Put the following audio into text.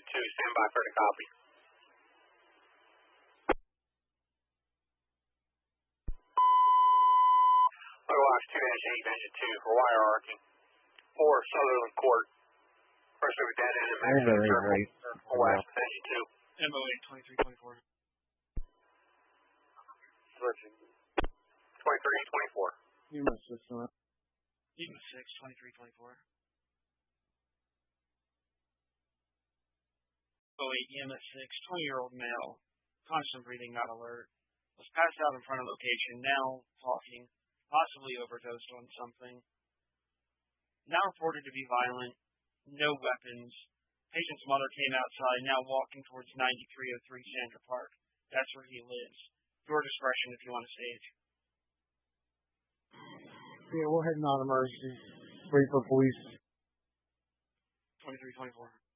stand by for the copy. Watch 2-8, engine 2 for wire arcing. 4 Sutherland Court. First over dead end and Mexican Circle. West, engine 2. MOA 2324. Switching. 2324. EMS system. EMS 6, 2324. EMS 6, 20-year-old male. Constant breathing, not alert. Was passed out in front of location, now talking. Possibly overdosed on something. Now reported to be violent. No weapons. Patient's mother came outside, now walking towards 9303 Sandra Park. That's where he lives. Your discretion if you want to stage. Yeah, we'll head non-emergency. Wait for police. 2324.